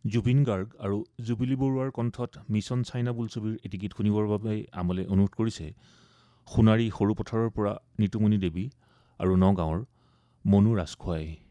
জুবিন গাৰ্গ আৰু জুবিলি বৰুৱাৰ কণ্ঠত মিছন চাইনা বোলছবিৰ এটি গীত শুনিবৰ বাবে আমলে অনুৰোধ কৰিছে সোণাৰী সৰু পথাৰৰ পৰা নিতুমণি দেৱী আৰু নগাঁৱৰ মনু ৰাজখোৱাই।